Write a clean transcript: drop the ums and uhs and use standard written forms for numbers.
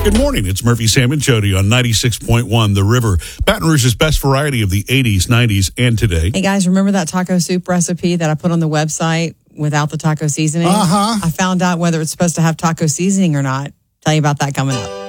Good morning. It's Murphy, Sam, and Jody on 96.1 The River. Baton Rouge's best variety of the 80s, 90s, and today. Hey, guys, remember that taco soup recipe that I put on the website without the taco seasoning? Uh-huh. I found out whether it's supposed to have taco seasoning or not. Tell you about that coming up.